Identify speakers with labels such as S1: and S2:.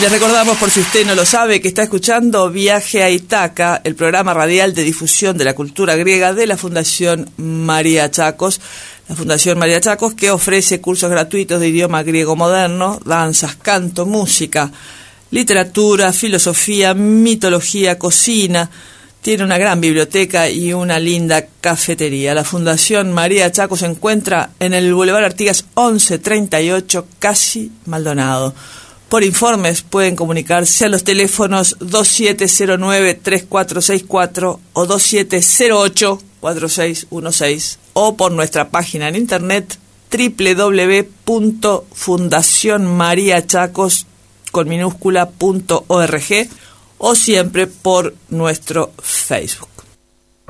S1: Les recordamos, por si usted no lo sabe, que está escuchando Viaje a Ítaca, el programa radial de difusión de la cultura griega de la Fundación María Chacos. La Fundación María Chacos, que ofrece cursos gratuitos de idioma griego moderno, danzas, canto, música, literatura, filosofía, mitología, cocina. Tiene una gran biblioteca y una linda cafetería. La Fundación María Chacos se encuentra en el Boulevard Artigas 1138, casi Maldonado. Por informes pueden comunicarse a los teléfonos 2709-3464 o 2708-4616 o por nuestra página en internet www.fundacionmariachacos.org o siempre por nuestro Facebook.